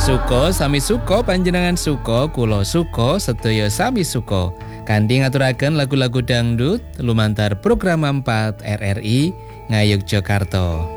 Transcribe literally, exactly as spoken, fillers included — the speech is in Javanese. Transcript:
Suko sami suko panjenengan suko kula suko sedaya sami suko. Kanthi ngaturaken lagu-lagu dangdut lumantar program empat R R I Ngayogyakarta.